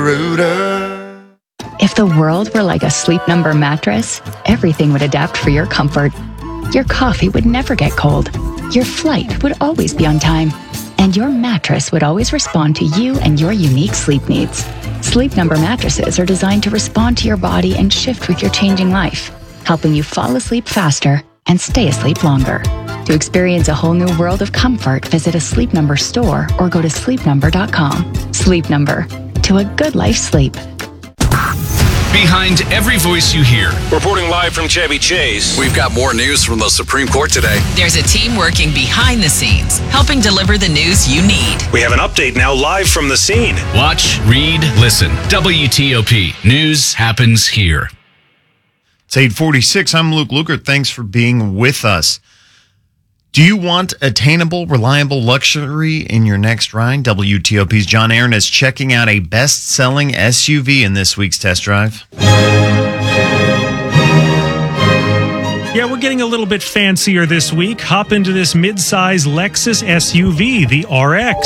If the world were like a Sleep Number mattress, everything would adapt for your comfort. Your coffee would never get cold. Your flight would always be on time. And your mattress would always respond to you and your unique sleep needs. Sleep Number mattresses are designed to respond to your body and shift with your changing life, helping you fall asleep faster and stay asleep longer. To experience a whole new world of comfort, visit a Sleep Number store or go to sleepnumber.com. Sleep Number. To a good life sleep. Behind every voice you hear. Reporting live from Chevy Chase. We've got more news from the Supreme Court today. There's a team working behind the scenes, helping deliver the news you need. We have an update now live from the scene. Watch, read, listen. WTOP. News happens here. It's 8:46. I'm Luke Lukert. Thanks for being with us. Do you want attainable, reliable luxury in your next ride? WTOP's John Aaron is checking out a best-selling SUV in this week's test drive. Yeah, we're getting a little bit fancier this week. Hop into this mid-size Lexus SUV, the RX.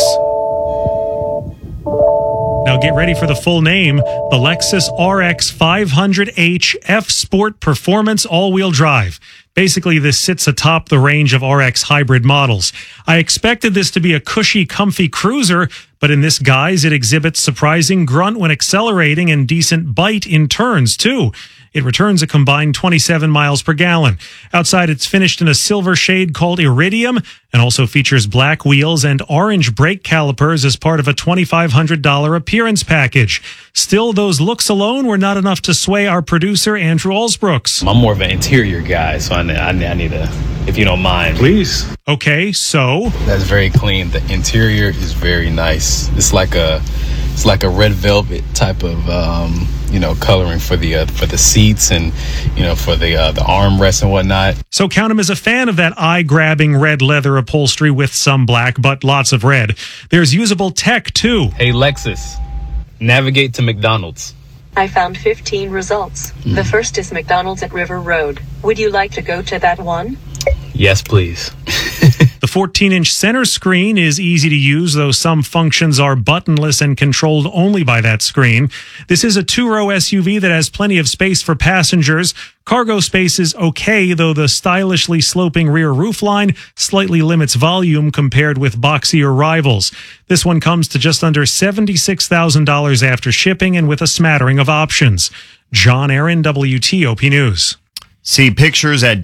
Now get ready for the full name, the Lexus RX 500h F Sport Performance All-Wheel Drive. Basically, this sits atop the range of RX hybrid models. I expected this to be a cushy, comfy cruiser, but in this guise, it exhibits surprising grunt when accelerating and decent bite in turns, too. It returns a combined 27 miles per gallon. Outside, it's finished in a silver shade called Iridium and also features black wheels and orange brake calipers as part of a $2,500 appearance package. Still, those looks alone were not enough to sway our producer, Andrew Alsbrooks. I'm more of an interior guy, so I need to, if you don't mind. Please. Okay, so? That's very clean. The interior is very nice. It's like a red velvet type of coloring for the seats and for the armrests and whatnot. So count him as a fan of that eye-grabbing red leather upholstery with some black, but lots of red. There's usable tech too. Hey Lexus, navigate to McDonald's. I found 15 results. The first is McDonald's at River Road. Would you like to go to that one? Yes, please. The 14-inch center screen is easy to use, though some functions are buttonless and controlled only by that screen. This is a two-row SUV that has plenty of space for passengers. Cargo space is okay, though the stylishly sloping rear roofline slightly limits volume compared with boxier rivals. This one comes to just under $76,000 after shipping and with a smattering of options. John Aaron, WTOP News. See pictures at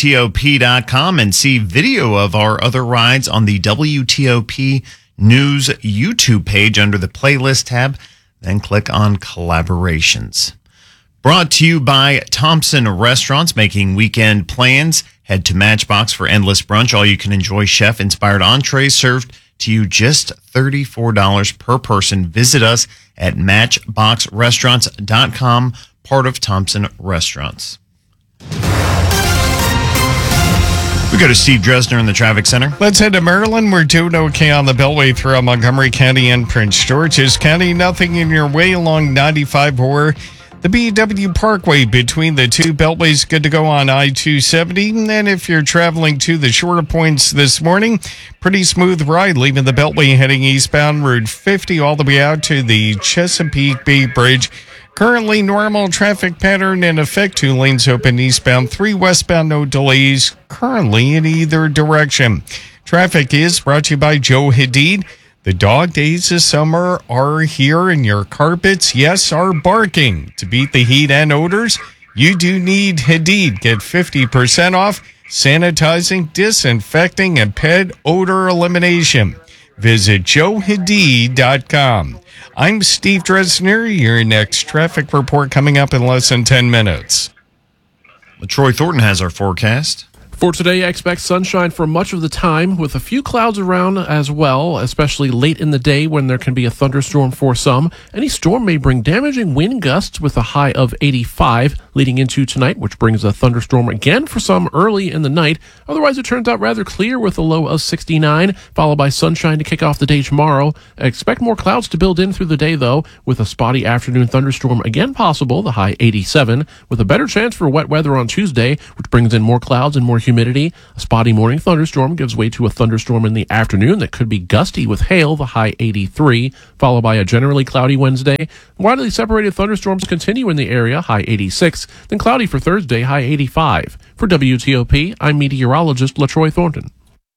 WTOP.com and see video of our other rides on the WTOP News YouTube page under the playlist tab. Then click on collaborations. Brought to you by Thompson Restaurants, making weekend plans. Head to Matchbox for endless brunch. All you can enjoy chef-inspired entrees served to you just $34 per person. Visit us at matchboxrestaurants.com, part of Thompson Restaurants. We go to Steve Dresner in the traffic center. Let's head to Maryland. We're doing okay on the Beltway throughout Montgomery County and Prince George's County. Nothing in your way along 95 or the BW Parkway between the two beltways. Good to go on I-270. And if you're traveling to the shorter points this morning, pretty smooth ride leaving the Beltway heading eastbound Route 50 all the way out to the Chesapeake Bay Bridge. Currently, normal traffic pattern in effect. 2 lanes open eastbound, 3 westbound, no delays currently in either direction. Traffic is brought to you by Joe Hadid. The dog days of summer are here and your carpets, yes, are barking. To beat the heat and odors, you do need Hadid. Get 50% off sanitizing, disinfecting, and pet odor elimination. Visit joehadid.com. I'm Steve Dresner. Your next traffic report coming up in less than 10 minutes. LaTroy Thornton has our forecast. For today, I expect sunshine for much of the time, with a few clouds around as well, especially late in the day when there can be a thunderstorm for some. Any storm may bring damaging wind gusts with a high of 85 leading into tonight, which brings a thunderstorm again for some early in the night. Otherwise, it turns out rather clear with a low of 69, followed by sunshine to kick off the day tomorrow. I expect more clouds to build in through the day, though, with a spotty afternoon thunderstorm again possible, the high 87, with a better chance for wet weather on Tuesday, which brings in more clouds and more humidity. A spotty morning thunderstorm gives way to a thunderstorm in the afternoon that could be gusty with hail, the high 83, followed by a generally cloudy Wednesday. Widely separated thunderstorms continue in the area, high 86, then cloudy for Thursday, high 85. For WTOP, I'm meteorologist LaTroy Thornton.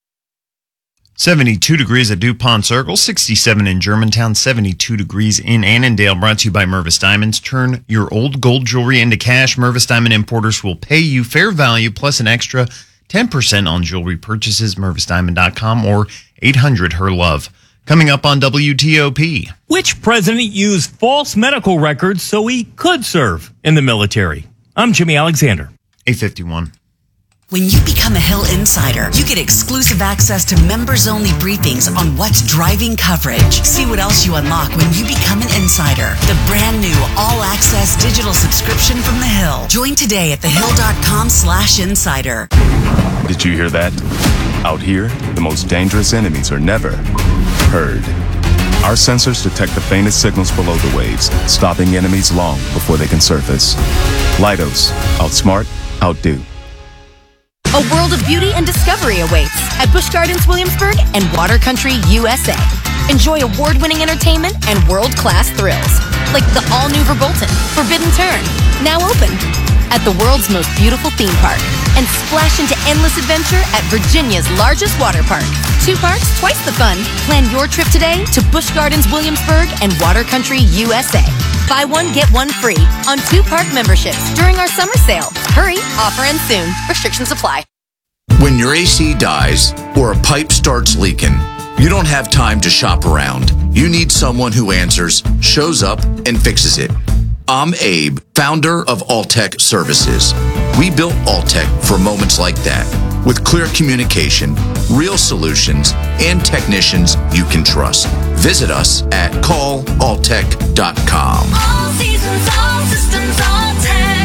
72 degrees at DuPont Circle, 67 in Germantown, 72 degrees in Annandale. Brought to you by Mervis Diamonds. Turn your old gold jewelry into cash. Mervis Diamond Importers will pay you fair value plus an extra 10% on jewelry purchases. MervisDiamond.com or 800-HER-LOVE. Coming up on WTOP. Which president used false medical records so he could serve in the military? I'm Jimmy Alexander. 851. When you become a Hill Insider, you get exclusive access to members-only briefings on what's driving coverage. See what else you unlock when you become an insider. The brand new all-access digital subscription from The Hill. Join today at thehill.com/insider. Did you hear that? Out here, the most dangerous enemies are never heard. Our sensors detect the faintest signals below the waves, stopping enemies long before they can surface. Leidos, outsmart, outdo. A world of beauty and discovery awaits at Busch Gardens Williamsburg and Water Country USA. Enjoy award-winning entertainment and world-class thrills, like the all-new Verbolten, Forbidden Turn, now open at the world's most beautiful theme park, and splash into endless adventure at Virginia's largest water park. 2 parks, twice the fun. Plan your trip today to Busch Gardens Williamsburg and Water Country USA. Buy one, get one free on 2 park memberships during our summer sale. Hurry, offer ends soon. Restrictions apply. When your AC dies or a pipe starts leaking, you don't have time to shop around. You need someone who answers, shows up, and fixes it. I'm Abe, founder of Alltech Services. We built Alltech for moments like that, with clear communication, real solutions, and technicians you can trust. Visit us at callalltech.com. All seasons, all systems, Alltech.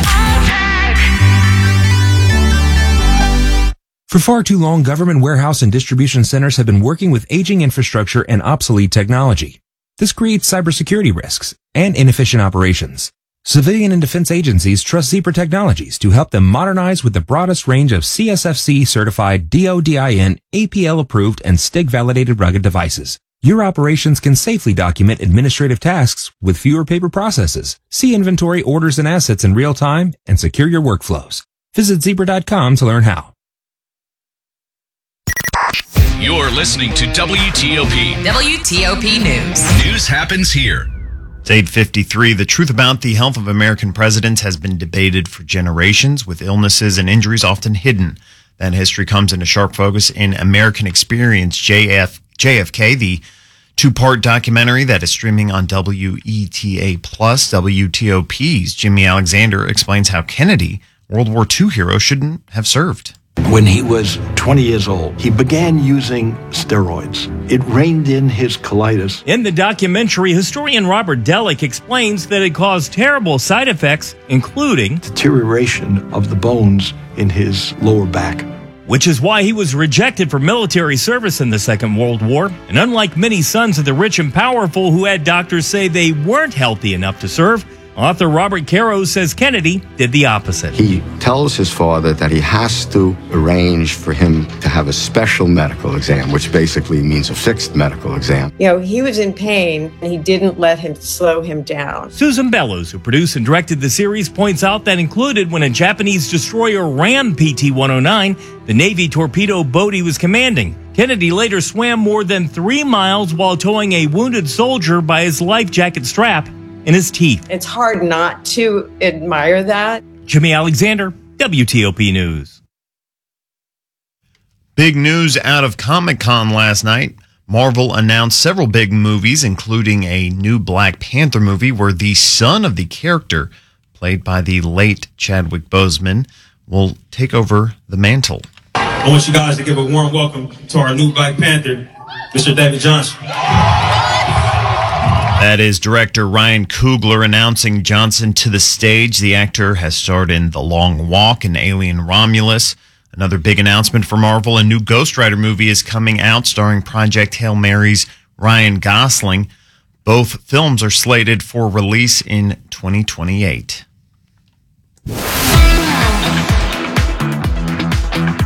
For far too long, government warehouse and distribution centers have been working with aging infrastructure and obsolete technology. This creates cybersecurity risks and inefficient operations. Civilian and defense agencies trust Zebra Technologies to help them modernize with the broadest range of CSFC certified, DODIN, APL approved, and STIG validated rugged devices. Your operations can safely document administrative tasks with fewer paper processes, see inventory, orders, and assets in real time, and secure your workflows. Visit Zebra.com to learn how. You're listening to WTOP. WTOP News. News happens here. It's 8:53. The truth about the health of American presidents has been debated for generations, with illnesses and injuries often hidden. That history comes into sharp focus in American Experience, JFK, the 2-part documentary that is streaming on WETA+. WTOP's Jimmy Alexander explains how Kennedy, World War II hero, shouldn't have served. When he was 20 years old, he began using steroids. It reined in his colitis. In the documentary, historian Robert Delick explains that it caused terrible side effects, including deterioration of the bones in his lower back. Which is why he was rejected for military service in the Second World War. And unlike many sons of the rich and powerful who had doctors say they weren't healthy enough to serve, author Robert Caro says Kennedy did the opposite. He tells his father that he has to arrange for him to have a special medical exam, which basically means a fixed medical exam. You know, he was in pain, and he didn't let him slow him down. Susan Bellows, who produced and directed the series, points out that included when a Japanese destroyer rammed PT-109, the Navy torpedo boat he was commanding. Kennedy later swam more than 3 miles while towing a wounded soldier by his life jacket strap in his teeth. It's hard not to admire that. Jimmy Alexander, WTOP News. Big news out of Comic-Con last night. Marvel announced several big movies, including a new Black Panther movie where the son of the character, played by the late Chadwick Boseman, will take over the mantle. I want you guys to give a warm welcome to our new Black Panther, Mr. David Johnson. That is director Ryan Coogler announcing Johnson to the stage. The actor has starred in The Long Walk and Alien Romulus. Another big announcement for Marvel, a new Ghost Rider movie is coming out starring Project Hail Mary's Ryan Gosling. Both films are slated for release in 2028.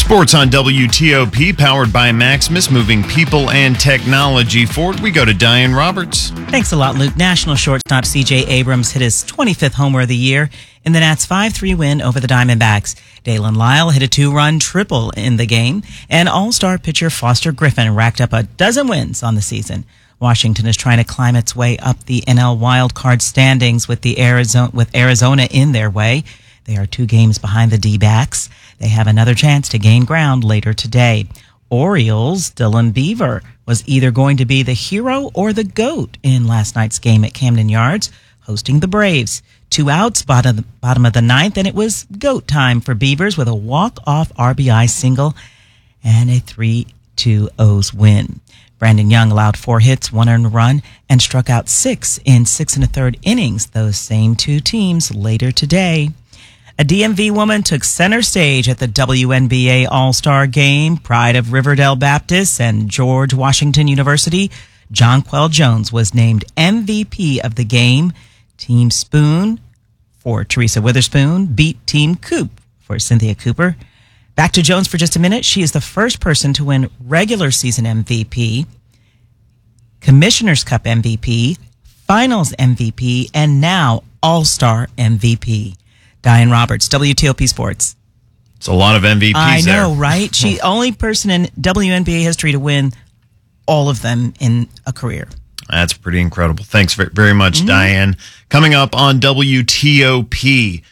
Sports on WTOP, powered by Maximus, moving people and technology forward. We go to Diane Roberts. Thanks a lot, Luke. National shortstop C.J. Abrams hit his 25th homer of the year in the Nats' 5-3 win over the Diamondbacks. Dalen Lyle hit a 2-run triple in the game, and all-star pitcher Foster Griffin racked up a dozen wins on the season. Washington is trying to climb its way up the NL wildcard standings with Arizona in their way. They are 2 games behind the D-backs. They have another chance to gain ground later today. Orioles' Dylan Beaver was either going to be the hero or the GOAT in last night's game at Camden Yards, hosting the Braves. 2 outs, bottom of the ninth, and it was GOAT time for Beavers with a walk-off RBI single and a 3-2 win. Brandon Young allowed 4 hits, 1 earned run, and struck out 6 in 6 1/3 innings. Those same 2 teams later today. A DMV woman took center stage at the WNBA All-Star Game. Pride of Riverdale Baptist and George Washington University, Jonquel Jones was named MVP of the game. Team Spoon for Teresa Witherspoon beat Team Coop for Cynthia Cooper. Back to Jones for just a minute. She is the first person to win regular season MVP, Commissioner's Cup MVP, Finals MVP, and now All-Star MVP. Diane Roberts, WTOP Sports. It's a lot of MVPs I know, there. right? She's the only person in WNBA history to win all of them in a career. That's pretty incredible. Thanks very much, Diane. Coming up on WTOP,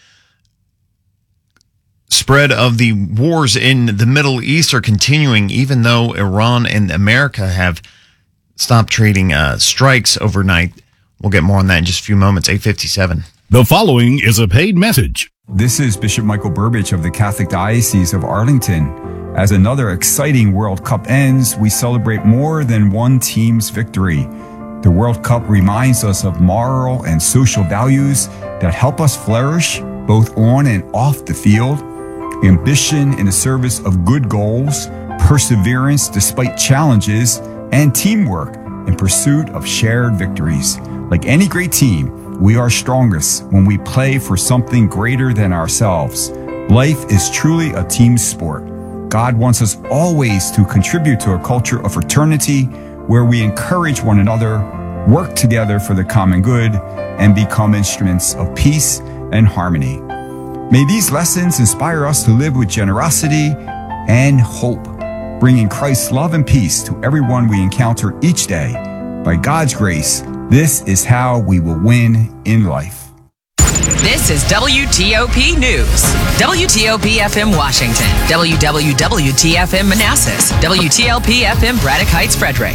spread of the wars in the Middle East are continuing, even though Iran and America have stopped trading strikes overnight. We'll get more on that in just a few moments. 8:57. The following is a paid message. This is Bishop Michael Burbidge of the Catholic Diocese of Arlington. As another exciting World Cup ends, we celebrate more than one team's victory. The World Cup reminds us of moral and social values that help us flourish both on and off the field. Ambition in the service of good goals, perseverance despite challenges, and teamwork in pursuit of shared victories. Like any great team, we are strongest when we play for something greater than ourselves. Life is truly a team sport. God wants us always to contribute to a culture of fraternity where we encourage one another, work together for the common good, and become instruments of peace and harmony. May these lessons inspire us to live with generosity and hope, bringing Christ's love and peace to everyone we encounter each day. By God's grace, this is how we will win in life. This is WTOP News. WTOP FM Washington. WWWT-FM Manassas. WTLP FM Braddock Heights Frederick.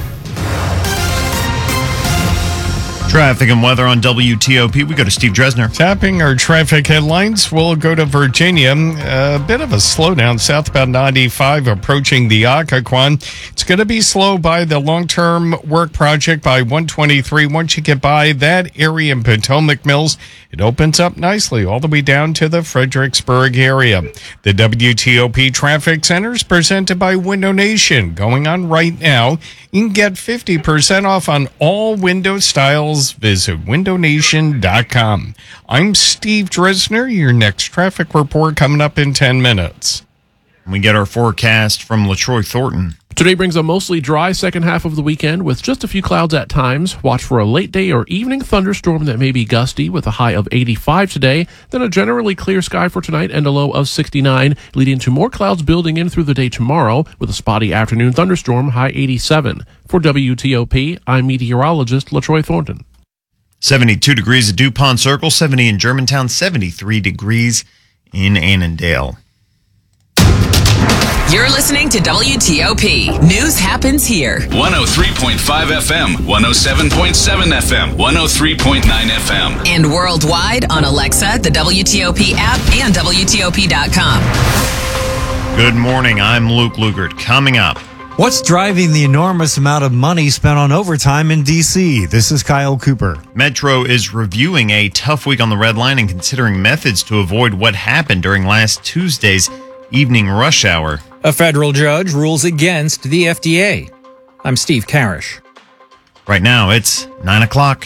Traffic and weather on WTOP. We go to Steve Dresner. Tapping our traffic headlines, we'll go to Virginia. A bit of a slowdown southbound 95 approaching the Occoquan. It's going to be slow by the long-term work project by 123. Once you get by that area in Potomac Mills, it opens up nicely all the way down to the Fredericksburg area. The WTOP Traffic Center is presented by Window Nation. Going on right now, you can get 50% off on all window styles. Visit windownation.com. I'm Steve Dresner. Your next traffic report coming up in 10 minutes. We get our forecast from LaTroy Thornton. Today brings a mostly dry second half of the weekend with just a few clouds at times. Watch for a late day or evening thunderstorm that may be gusty with a high of 85 today. Then a generally clear sky for tonight and a low of 69, leading to more clouds building in through the day tomorrow with a spotty afternoon thunderstorm, high 87. For WTOP, I'm meteorologist LaTroy Thornton. 72 degrees at DuPont Circle, 70 in Germantown, 73 degrees in Annandale. You're listening to WTOP. News happens here. 103.5 FM, 107.7 FM, 103.9 FM. And worldwide on Alexa, the WTOP app, and WTOP.com. Good morning. I'm Luke Lugert. Coming up. What's driving the enormous amount of money spent on overtime in D.C.? This is Kyle Cooper. Metro is reviewing a tough week on the Red Line and considering methods to avoid what happened during last Tuesday's evening rush hour. A federal judge rules against the FDA. I'm Steve Karish. Right now, it's 9 o'clock.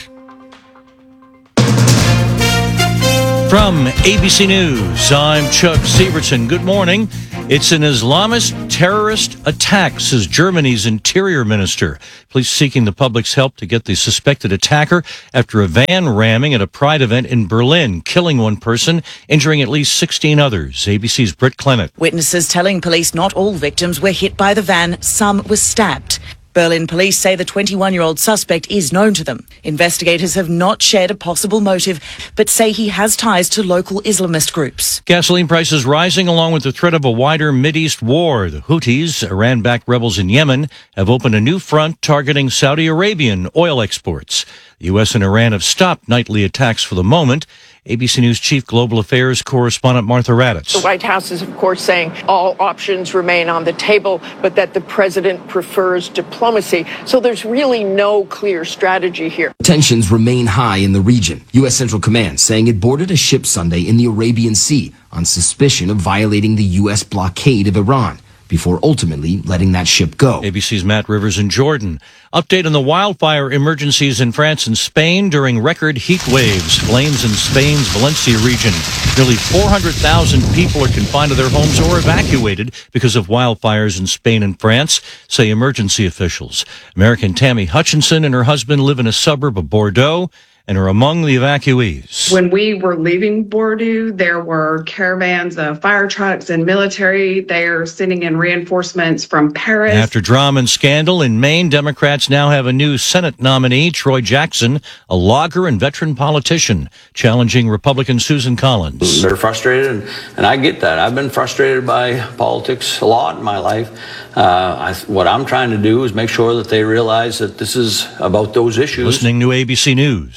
From ABC News, I'm Chuck Severson. Good morning. It's an Islamist terrorist attack, says Germany's interior minister. Police seeking the public's help to get the suspected attacker after a van ramming at a pride event in Berlin, killing one person, injuring at least 16 others. ABC's Britt Clement. Witnesses telling police not all victims were hit by the van, some were stabbed. Berlin police say the 21-year-old suspect is known to them. Investigators have not shared a possible motive, but say he has ties to local Islamist groups. Gasoline prices rising along with the threat of a wider Mideast war. The Houthis, Iran-backed rebels in Yemen, have opened a new front targeting Saudi Arabian oil exports. The U.S. and Iran have stopped nightly attacks for the moment. ABC News Chief Global Affairs Correspondent Martha Raddatz. The White House is, of course, saying all options remain on the table, but that the president prefers diplomacy. So there's really no clear strategy here. Tensions remain high in the region. U.S. Central Command saying it boarded a ship Sunday in the Arabian Sea on suspicion of violating the U.S. blockade of Iran, before ultimately letting that ship go. ABC's Matt Rivers in Jordan. Update on the wildfire emergencies in France and Spain during record heat waves. Flames in Spain's Valencia region. Nearly 400,000 people are confined to their homes or evacuated because of wildfires in Spain and France, say emergency officials. American Tammy Hutchinson and her husband live in a suburb of Bordeaux and are among the evacuees. When we were leaving Bordeaux, there were caravans of fire trucks and military. They are sending in reinforcements from Paris. After drama and scandal in Maine, Democrats now have a new Senate nominee, Troy Jackson, a logger and veteran politician, challenging Republican Susan Collins. They're frustrated, and I get that. I've been frustrated by politics a lot in my life. What I'm trying to do is make sure that they realize that this is about those issues. Listening to ABC News.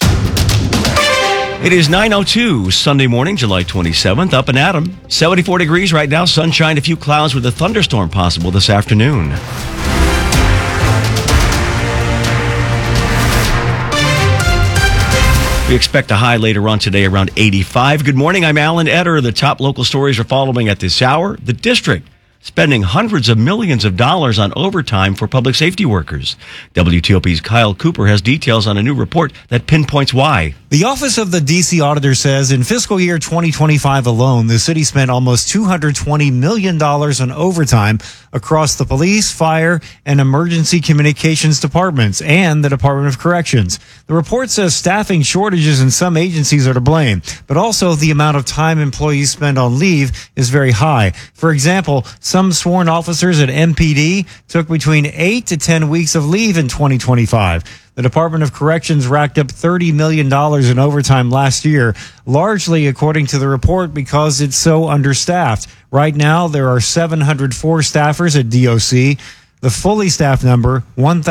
It is 9:02 Sunday morning, July 27th. Up and at 'em. 74 degrees right now. Sunshine, a few clouds with a thunderstorm possible this afternoon. We expect a high later on today around 85. Good morning. I'm Alan Etter. The top local stories are following at this hour. The district spending hundreds of millions of dollars on overtime for public safety workers. WTOP's Kyle Cooper has details on a new report that pinpoints why. The Office of the D.C. Auditor says in fiscal year 2025 alone, the city spent almost $220 million on overtime across the police, fire, and emergency communications departments and the Department of Corrections. The report says staffing shortages in some agencies are to blame, but also the amount of time employees spend on leave is very high. For example, some sworn officers at MPD took between 8 to 10 weeks of leave in 2025. The Department of Corrections racked up $30 million in overtime last year, largely according to the report because it's so understaffed. Right now, there are 704 staffers at DOC. The fully staffed number,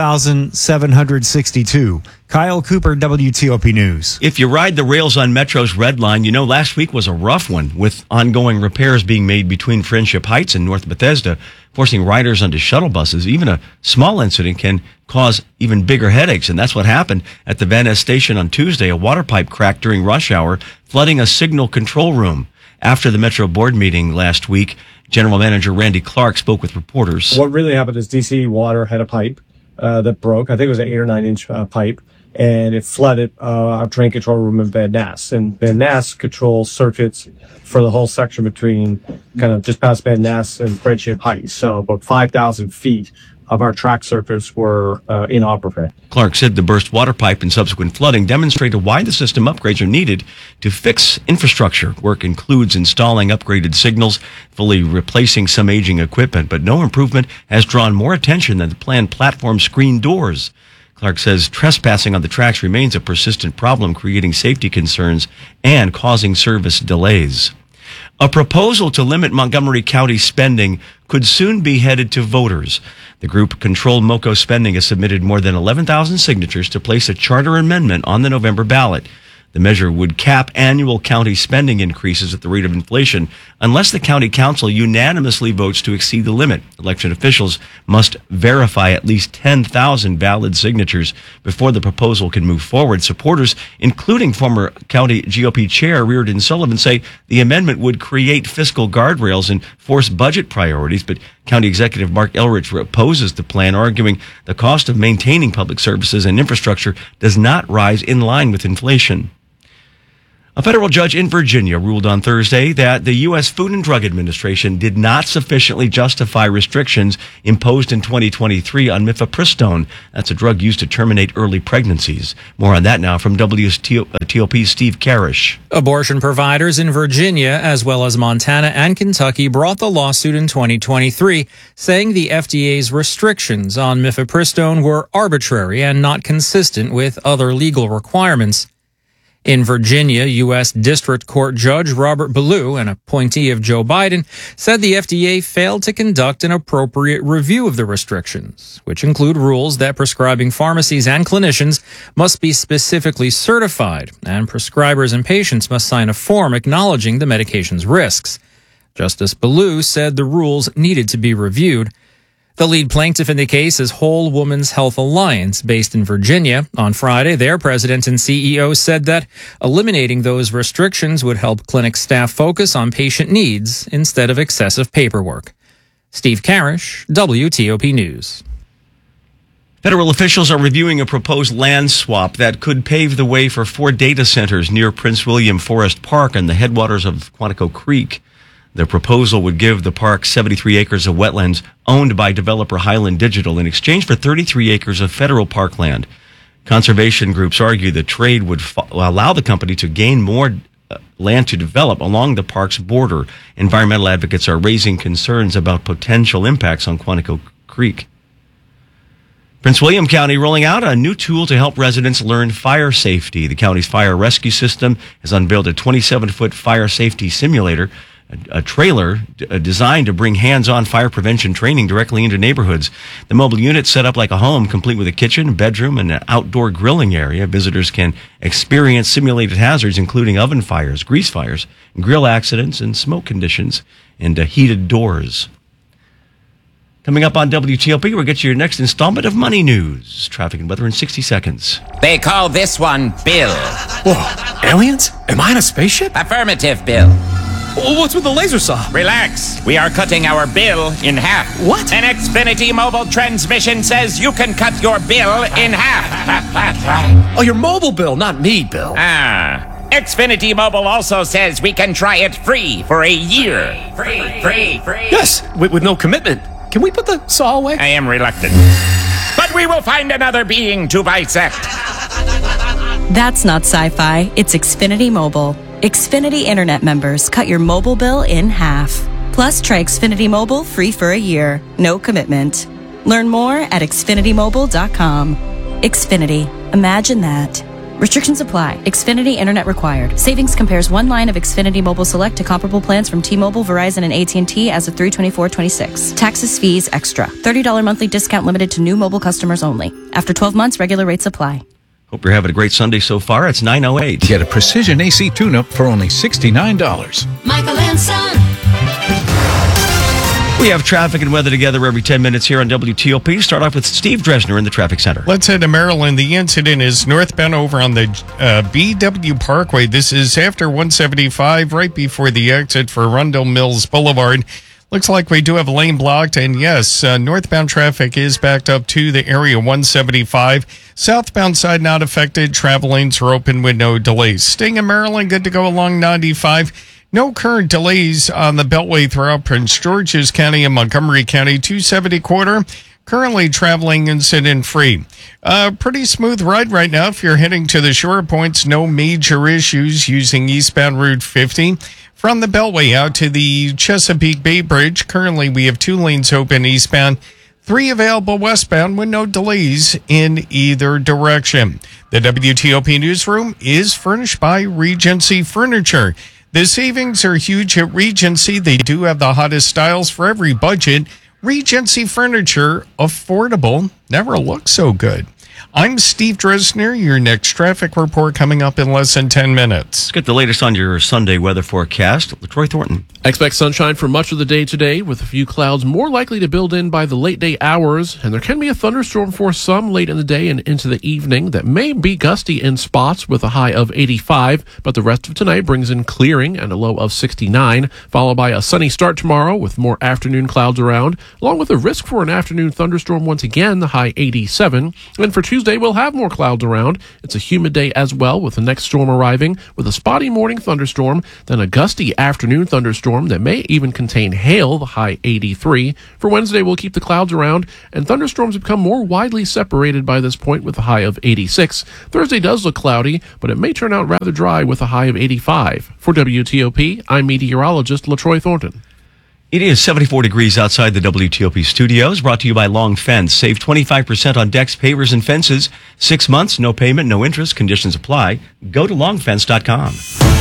1,762. Kyle Cooper, WTOP News. If you ride the rails on Metro's Red Line, you know last week was a rough one with ongoing repairs being made between Friendship Heights and North Bethesda, forcing riders onto shuttle buses. Even a small incident can cause even bigger headaches, and that's what happened at the Van Ness station on Tuesday. A water pipe cracked during rush hour, flooding a signal control room. After the Metro board meeting last week, General Manager Randy Clark spoke with reporters. What really happened is DC Water had a pipe that broke. I think it was an 8 or 9 inch pipe, and it flooded our train control room in Van Ness. And Van Ness controls circuits for the whole section between kind of just past Van Ness and Friendship Heights. So about 5,000 feet of our track circuits were inoperable. Clark said the burst water pipe and subsequent flooding demonstrated why the system upgrades are needed to fix infrastructure. Work includes installing upgraded signals, fully replacing some aging equipment, but no improvement has drawn more attention than the planned platform screen doors. Clark says trespassing on the tracks remains a persistent problem, creating safety concerns and causing service delays. A proposal to limit Montgomery County spending could soon be headed to voters. The group Control MoCo Spending has submitted more than 11,000 signatures to place a charter amendment on the November ballot. The measure would cap annual county spending increases at the rate of inflation unless the county council unanimously votes to exceed the limit. Election officials must verify at least 10,000 valid signatures before the proposal can move forward. Supporters, including former county GOP chair Reardon Sullivan, say the amendment would create fiscal guardrails and force budget priorities, but County Executive Mark Elrich opposes the plan, arguing the cost of maintaining public services and infrastructure does not rise in line with inflation. A federal judge in Virginia ruled on Thursday that the U.S. Food and Drug Administration did not sufficiently justify restrictions imposed in 2023 on mifepristone. That's a drug used to terminate early pregnancies. More on that now from WTOP's Steve Karish. Abortion providers in Virginia, as well as Montana and Kentucky, brought the lawsuit in 2023, saying the FDA's restrictions on mifepristone were arbitrary and not consistent with other legal requirements. In Virginia, U.S. District Court Judge Robert Ballou, an appointee of Joe Biden, said the FDA failed to conduct an appropriate review of the restrictions, which include rules that prescribing pharmacies and clinicians must be specifically certified, and prescribers and patients must sign a form acknowledging the medication's risks. Justice Ballou said the rules needed to be reviewed. The lead plaintiff in the case is Whole Woman's Health Alliance, based in Virginia. On Friday, their president and CEO said that eliminating those restrictions would help clinic staff focus on patient needs instead of excessive paperwork. Steve Karish, WTOP News. Federal officials are reviewing a proposed land swap that could pave the way for 4 data centers near Prince William Forest Park and the headwaters of Quantico Creek. The proposal would give the park 73 acres of wetlands owned by developer Highland Digital in exchange for 33 acres of federal parkland. Conservation groups argue the trade would allow the company to gain more land to develop along the park's border. Environmental advocates are raising concerns about potential impacts on Quantico Creek. Prince William County rolling out a new tool to help residents learn fire safety. The county's fire rescue system has unveiled a 27-foot fire safety simulator, a trailer designed to bring hands-on fire prevention training directly into neighborhoods. The mobile unit set up like a home, complete with a kitchen, bedroom, and an outdoor grilling area. Visitors can experience simulated hazards, including oven fires, grease fires, grill accidents, and smoke conditions, and heated doors. Coming up on WTOP, we'll get you your next installment of Money News. Traffic and weather in 60 seconds. They call this one Bill. Whoa, aliens? Am I in a spaceship? Affirmative, Bill. What's with the laser saw? Relax. We are cutting our bill in half. What? An Xfinity mobile transmission says you can cut your bill in half. Oh, your mobile bill, not me, Bill. Xfinity Mobile also says we can try it free for a year. Free. Yes, with no commitment. Can we put the saw away? I am reluctant. But we will find another being to bisect. That's not sci-fi. It's Xfinity Mobile. Xfinity Internet members cut your mobile bill in half. Plus, try Xfinity Mobile free for a year. No commitment. Learn more at xfinitymobile.com. Xfinity. Imagine that. Restrictions apply. Xfinity Internet required. Savings compares one line of Xfinity Mobile Select to comparable plans from T-Mobile, Verizon, and AT&T as of 3/24/26. Taxes, fees, extra. $30 monthly discount limited to new mobile customers only. After 12 months, regular rates apply. Hope you're having a great Sunday so far. It's 9:08. Get a precision AC tune-up for only $69. Michael and Son. We have traffic and weather together every 10 minutes here on WTOP. Start off with Steve Dresner in the traffic center. Let's head to Maryland. The incident is northbound over on the BW Parkway. This is after 175, right before the exit for Rundle Mills Boulevard. Looks like we do have a lane blocked, and yes, northbound traffic is backed up to the area 175. Southbound side not affected. Travel lanes are open with no delays. Staying in Maryland, good to go along 95. No current delays on the Beltway throughout Prince George's County and Montgomery County. 270 corridor, currently traveling incident-free. Pretty smooth ride right now if you're heading to the shore points. No major issues using eastbound Route 50. From the Beltway out to the Chesapeake Bay Bridge, currently we have 2 lanes open eastbound, 3 available westbound with no delays in either direction. The WTOP Newsroom is furnished by Regency Furniture. The savings are huge at Regency. They do have the hottest styles for every budget. Regency Furniture, affordable, never looked so good. I'm Steve Dresner. Your next traffic report coming up in less than 10 minutes. Let's get the latest on your Sunday weather forecast. LaTroy Thornton. Expect sunshine for much of the day today, with a few clouds more likely to build in by the late day hours, and there can be a thunderstorm for some late in the day and into the evening that may be gusty in spots with a high of 85, but the rest of tonight brings in clearing and a low of 69, followed by a sunny start tomorrow with more afternoon clouds around, along with a risk for an afternoon thunderstorm once again, the high 87, and for Tuesday, we'll have more clouds around. It's a humid day as well, with the next storm arriving with a spotty morning thunderstorm, then a gusty afternoon thunderstorm that may even contain hail, the high 83. For Wednesday, we'll keep the clouds around, and thunderstorms become more widely separated by this point with a high of 86. Thursday does look cloudy, but it may turn out rather dry with a high of 85. For WTOP, I'm meteorologist LaTroy Thornton. It is 74 degrees outside the WTOP studios, brought to you by Long Fence. Save 25% on decks, pavers, and fences. 6 months, no payment, no interest. Conditions apply. Go to longfence.com.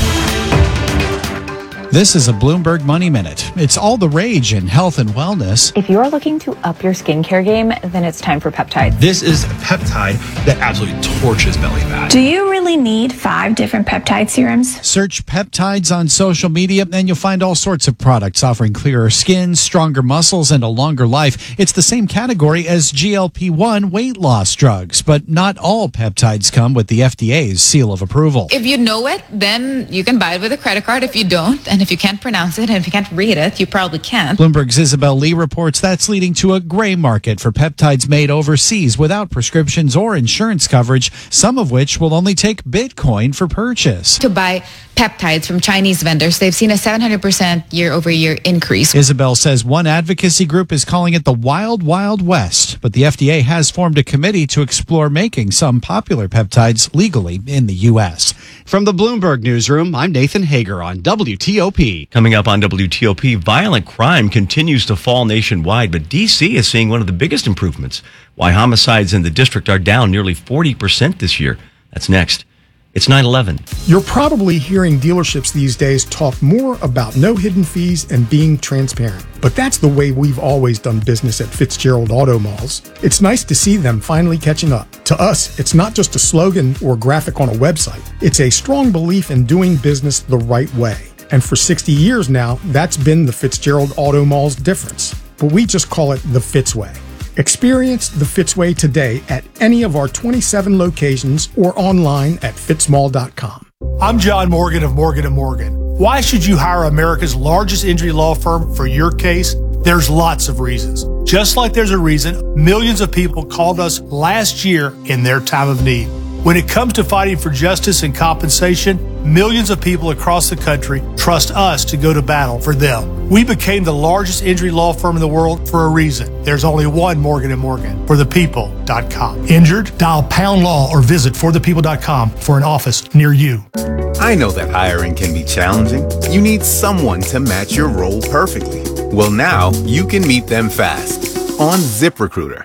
This is a Bloomberg Money Minute. It's all the rage in health and wellness. If you're looking to up your skincare game, then it's time for peptides. This is a peptide that absolutely torches belly fat. Do you really need 5 different peptide serums? Search peptides on social media and you'll find all sorts of products offering clearer skin, stronger muscles, and a longer life. It's the same category as GLP-1 weight loss drugs, but not all peptides come with the FDA's seal of approval. If you know it, then you can buy it with a credit card. If you don't, and if you can't pronounce it, and if you can't read it, you probably can't. Bloomberg's Isabel Lee reports that's leading to a gray market for peptides made overseas without prescriptions or insurance coverage, some of which will only take Bitcoin for purchase. To buy peptides from Chinese vendors, they've seen a 700% year-over-year increase. Isabel says one advocacy group is calling it the Wild Wild West, but the FDA has formed a committee to explore making some popular peptides legally in the U.S. From the Bloomberg Newsroom, I'm Nathan Hager on WTOP. Coming up on WTOP, violent crime continues to fall nationwide, but D.C. is seeing one of the biggest improvements. Why homicides in the district are down nearly 40% this year. That's next. It's 9/11. You're probably hearing dealerships these days talk more about no hidden fees and being transparent. But that's the way we've always done business at Fitzgerald Auto Malls. It's nice to see them finally catching up. To us, it's not just a slogan or graphic on a website. It's a strong belief in doing business the right way. And for 60 years now, that's been the Fitzgerald Auto Mall's difference. But we just call it the Fitzway. Experience the Fitzway today at any of our 27 locations or online at fitzmall.com. I'm John Morgan of Morgan & Morgan. Why should you hire America's largest injury law firm for your case? There's lots of reasons. Just like there's a reason millions of people called us last year in their time of need. When it comes to fighting for justice and compensation, millions of people across the country trust us to go to battle for them. We became the largest injury law firm in the world for a reason. There's only one Morgan & Morgan, forthepeople.com. Injured? Dial pound law or visit forthepeople.com for an office near you. I know that hiring can be challenging. You need someone to match your role perfectly. Well, now you can meet them fast on ZipRecruiter.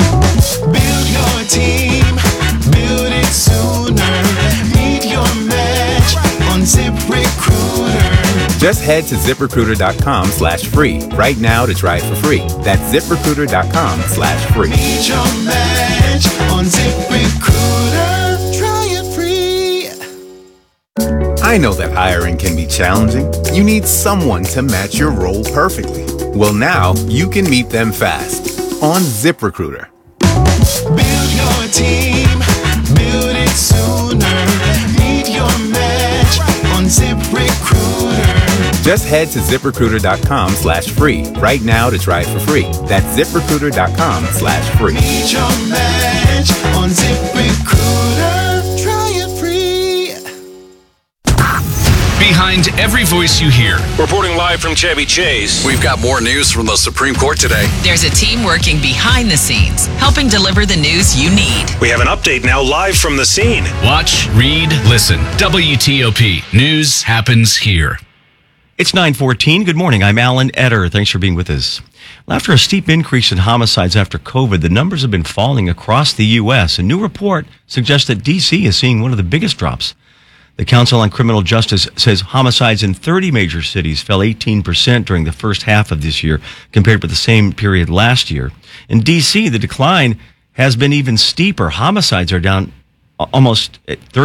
Build your team. Build it sooner. Meet your match on ZipRecruiter. Just head to ZipRecruiter.com/free right now to try it for free. That's ZipRecruiter.com/free. Meet your match on ZipRecruiter. Try it free. I know that hiring can be challenging. You need someone to match your role perfectly. Well, now you can meet them fast on ZipRecruiter. Build your team. Build it sooner. Meet your match on ZipRecruiter. Just head to ZipRecruiter.com/free right now to try it for free. That's ZipRecruiter.com/free. Meet your match on ZipRecruiter. Try it free. Behind every voice you hear. Reporting live from Chevy Chase. We've got more news from the Supreme Court today. There's a team working behind the scenes, helping deliver the news you need. We have an update now live from the scene. Watch, read, listen. WTOP. News happens here. It's 9:14. Good morning. I'm Alan Etter. Thanks for being with us. Well, after a steep increase in homicides after COVID, the numbers have been falling across the U.S. A new report suggests that D.C. is seeing one of the biggest drops. The Council on Criminal Justice says homicides in 30 major cities fell 18% during the first half of this year compared with the same period last year. In D.C., the decline has been even steeper. Homicides are down almost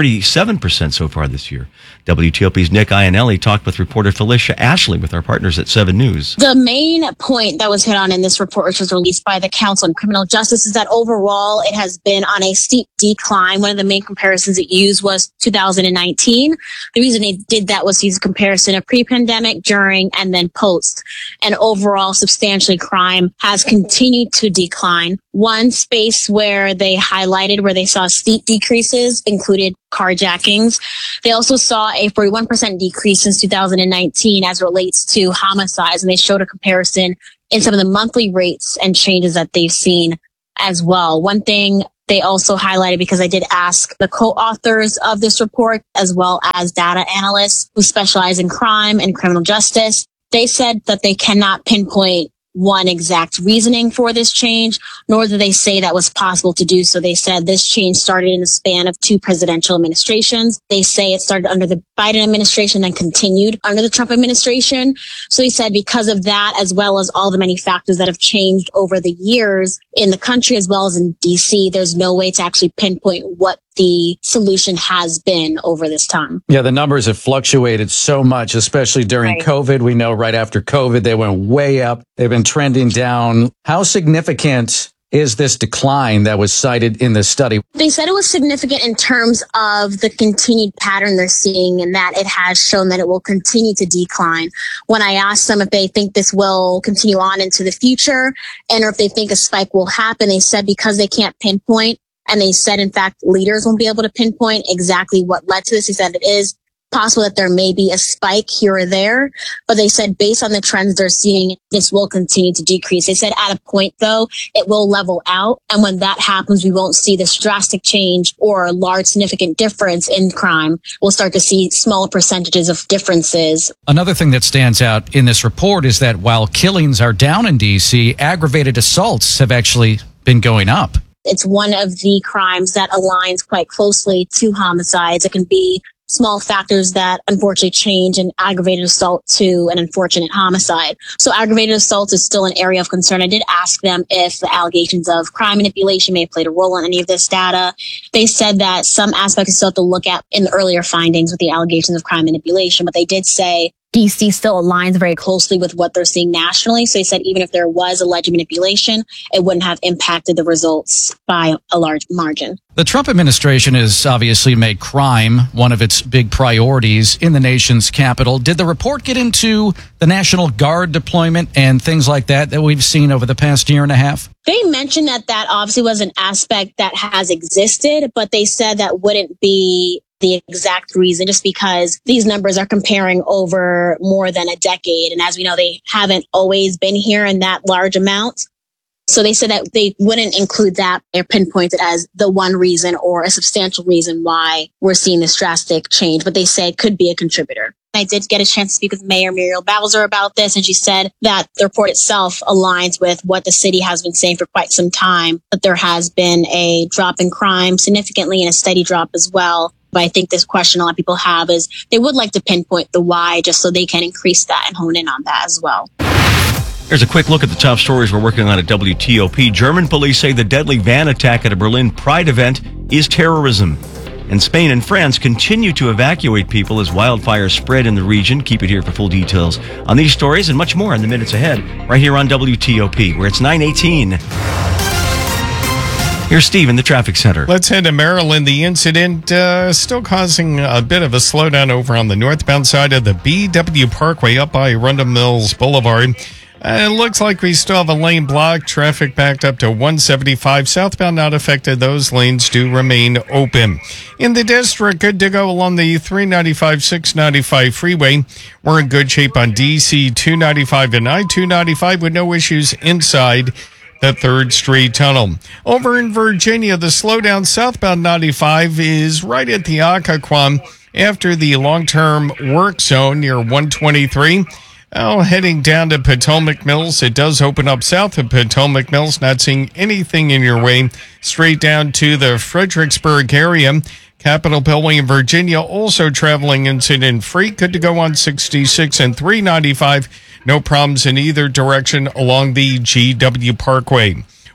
37% so far this year. WTOP's Nick Iannelli talked with reporter Felicia Ashley with our partners at 7 News. The main point that was hit on in this report, which was released by the Council on Criminal Justice, is that overall it has been on a steep decline. One of the main comparisons it used was 2019. The reason they did that was to use a comparison of pre-pandemic, during, and then post. And overall, substantially, crime has continued to decline. One space where they highlighted where they saw steep decreases included carjackings. They also saw a 41% decrease since 2019 as it relates to homicides, and they showed a comparison in some of the monthly rates and changes that they've seen as well. One thing they also highlighted, because I did ask the co-authors of this report, as well as data analysts who specialize in crime and criminal justice, they said that they cannot pinpoint one exact reasoning for this change, nor do they say that was possible to do so. They said this change started in the span of 2 presidential administrations. They say it started under the Biden administration and continued under the Trump administration. So he said because of that, as well as all the many factors that have changed over the years in the country as well as in DC, there's no way to actually pinpoint what the solution has been over this time. Yeah, the numbers have fluctuated so much, especially during COVID. We know right after COVID, they went way up. They've been trending down. How significant is this decline that was cited in this study? They said it was significant in terms of the continued pattern they're seeing, and that it has shown that it will continue to decline. When I asked them if they think this will continue on into the future and or if they think a spike will happen, they said because they can't pinpoint. And they said, in fact, leaders won't be able to pinpoint exactly what led to this. They said it is possible that there may be a spike here or there, but they said based on the trends they're seeing, this will continue to decrease. They said at a point, though, it will level out. And when that happens, we won't see this drastic change or a large significant difference in crime. We'll start to see small percentages of differences. Another thing that stands out in this report is that while killings are down in D.C., aggravated assaults have actually been going up. It's one of the crimes that aligns quite closely to homicides. It can be small factors that unfortunately change an aggravated assault to an unfortunate homicide. So aggravated assault is still an area of concern. I did ask them if the allegations of crime manipulation may have played a role in any of this data. They said that some aspects still have to look at in the earlier findings with the allegations of crime manipulation, but they did say DC still aligns very closely with what they're seeing nationally. So he said even if there was alleged manipulation, it wouldn't have impacted the results by a large margin. The Trump administration has obviously made crime one of its big priorities in the nation's capital. Did the report get into the National Guard deployment and things like that we've seen over the past year and a half? They mentioned that obviously was an aspect that has existed, but they said that wouldn't be the exact reason, just because these numbers are comparing over more than a decade. And as we know, they haven't always been here in that large amount. So they said that they wouldn't include that or pinpoint it as the one reason or a substantial reason why we're seeing this drastic change, but they say it could be a contributor. I did get a chance to speak with Mayor Muriel Bowser about this, and she said that the report itself aligns with what the city has been saying for quite some time, that there has been a drop in crime significantly and a steady drop as well. But I think this question a lot of people have is they would like to pinpoint the why just so they can increase that and hone in on that as well. Here's a quick look at the top stories we're working on at WTOP. German police say the deadly van attack at a Berlin Pride event is terrorism. And Spain and France continue to evacuate people as wildfires spread in the region. Keep it here for full details on these stories and much more in the minutes ahead, right here on WTOP, where it's 9:18. Here's Steve in the traffic center. Let's head to Maryland. The incident still causing a bit of a slowdown over on the northbound side of the BW Parkway up by Arundel Mills Boulevard. It looks like we still have a lane blocked. Traffic backed up to 175. Southbound not affected. Those lanes do remain open. In the district, good to go along the 395-695 freeway. We're in good shape on DC 295 and I-295 with no issues inside the 3rd Street Tunnel. Over in Virginia, the slowdown southbound 95 is right at the Occoquan after the long-term work zone near 123. Heading down to Potomac Mills, it does open up south of Potomac Mills. Not seeing anything in your way. Straight down to the Fredericksburg area. Capitol Beltway in Virginia also traveling incident-free. Good to go on 66 and 395. No problems in either direction along the GW Parkway.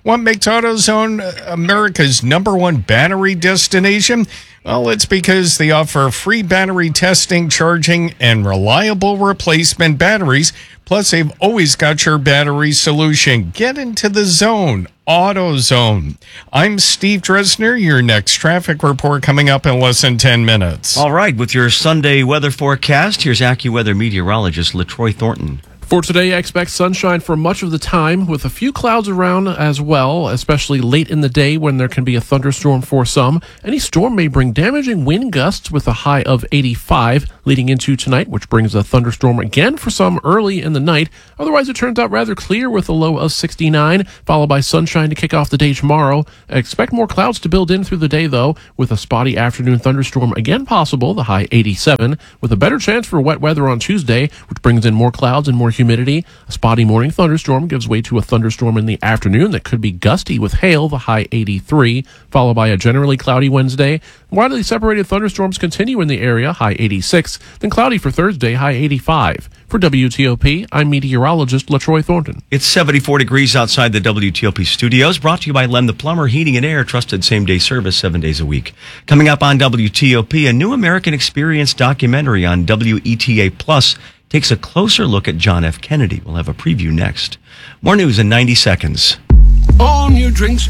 What makes AutoZone America's #1 battery destination? Well, it's because they offer free battery testing, charging, and reliable replacement batteries. Plus, they've always got your battery solution. Get into the zone. AutoZone. I'm Steve Dresner. Your next traffic report coming up in less than 10 minutes. All right, with your Sunday weather forecast, here's AccuWeather meteorologist LaTroy Thornton. For today, I expect sunshine for much of the time, with a few clouds around as well, especially late in the day when there can be a thunderstorm for some. Any storm may bring damaging wind gusts with a high of 85 leading into tonight, which brings a thunderstorm again for some early in the night. Otherwise, it turns out rather clear with a low of 69, followed by sunshine to kick off the day tomorrow. I expect more clouds to build in through the day, though, with a spotty afternoon thunderstorm again possible, the high 87, with a better chance for wet weather on Tuesday, which brings in more clouds and more humidity. A spotty morning thunderstorm gives way to a thunderstorm in the afternoon that could be gusty with hail, the high 83, followed by a generally cloudy Wednesday. Widely separated thunderstorms continue in the area, high 86, then cloudy for Thursday, high 85. For WTOP, I'm meteorologist LaTroy Thornton. It's 74 degrees outside the WTOP studios, brought to you by Lem the Plumber, Heating and Air, trusted same-day service 7 days a week. Coming up on WTOP, a new American Experience documentary on WETA Plus takes a closer look at John F. Kennedy. We'll have a preview next. More news in 90 seconds. All new drinks